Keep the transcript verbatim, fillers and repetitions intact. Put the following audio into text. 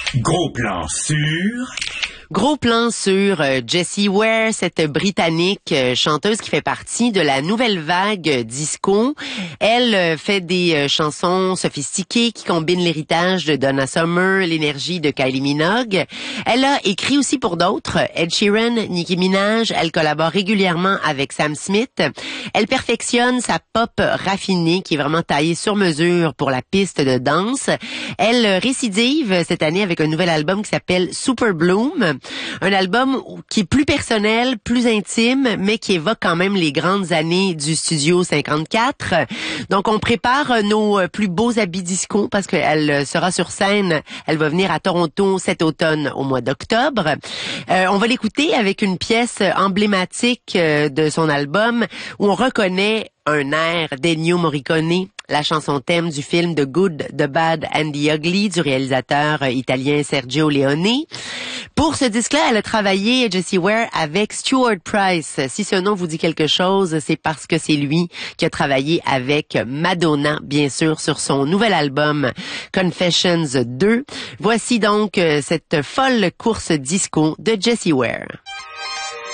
Gros plan sur... Gros plan sur euh, Jessie Ware, cette Britannique euh, chanteuse qui fait partie de la nouvelle vague euh, disco. Elle euh, fait des euh, chansons sophistiquées qui combinent l'héritage de Donna Summer, l'énergie de Kylie Minogue. Elle a écrit aussi pour d'autres, Ed Sheeran, Nicki Minaj. Elle collabore régulièrement avec Sam Smith. Elle perfectionne sa pop raffinée qui est vraiment taillée sur mesure pour la piste de danse. Elle euh, récidive cette année avec un nouvel album qui s'appelle Super Bloom. Un album qui est plus personnel, plus intime, mais qui évoque quand même les grandes années du Studio cinquante-quatre. Donc, on prépare nos plus beaux habits disco parce qu'elle sera sur scène. Elle va venir à Toronto cet automne au mois d'octobre. Euh, on va l'écouter avec une pièce emblématique de son album où on reconnaît un air d'Ennio Morricone, la chanson thème du film The Good, The Bad and The Ugly du réalisateur italien Sergio Leone. Pour ce disque-là, elle a travaillé, Jessie Ware, avec Stuart Price. Si ce nom vous dit quelque chose, c'est parce que c'est lui qui a travaillé avec Madonna, bien sûr, sur son nouvel album Confessions deux. Voici donc cette folle course disco de Jessie Ware.